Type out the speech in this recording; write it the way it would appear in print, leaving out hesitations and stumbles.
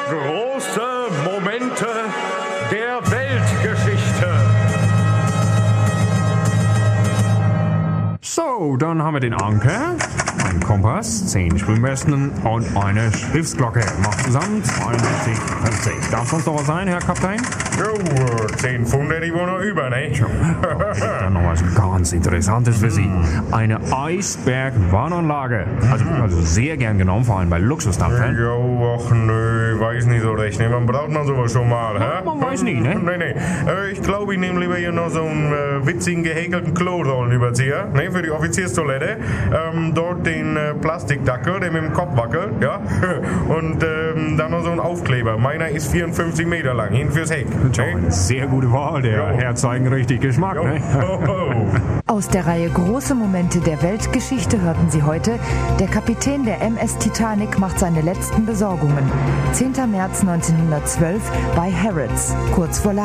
Große Momente der Weltgeschichte. So, dann haben wir den Anker, einen Kompass, 10 Schwimmwesten und eine Schiffsglocke. Macht zusammen 72,50. Darf sonst noch was sein, Herr Kapitän? Jo, 10 Pfund hätte ich wohl noch über, ne? Dann noch was ganz Interessantes für Sie. Eine Eisbergwarnanlage. Also sehr gern genommen, vor allem bei Luxusdampfern. Jo, ach nö, weiß nicht so recht. Ne? Man braucht man sowas schon mal, hä? Man weiß nie, ne? Nee. Ich glaube, ich nehme lieber hier noch so einen witzigen gehäkelten Klorollenüberzieher, ne? Für die Offizierstoilette. Dort den Plastikdackel, der mit dem Kopf wackelt, ja? Und dann noch so ein Aufkleber. Meiner ist 54 Meter lang, hin fürs Heck. Eine sehr gute Wahl, der Herr zeigen richtig Geschmack, ne? Aus der Reihe Große Momente der Weltgeschichte hörten Sie heute, der Kapitän der MS Titanic macht seine letzten Besorgungen. 10. März 1912 bei Harrods, kurz vor